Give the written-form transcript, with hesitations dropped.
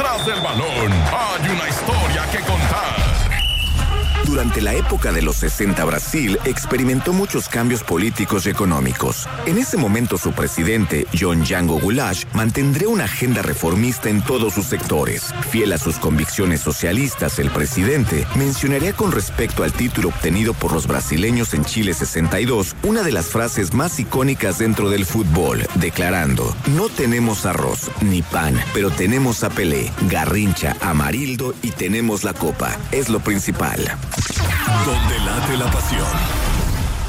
Detrás del balón hay una historia que contar. Durante la época de los 60, Brasil experimentó muchos cambios políticos y económicos. En ese momento su presidente, John Django Goulart, mantendría una agenda reformista en todos sus sectores. Fiel a sus convicciones socialistas, el presidente mencionaría con respecto al título obtenido por los brasileños en Chile 62, una de las frases más icónicas dentro del fútbol, declarando: no tenemos arroz ni pan, pero tenemos a Pelé, Garrincha, Amarildo y tenemos la copa. Es lo principal. Donde late la pasión.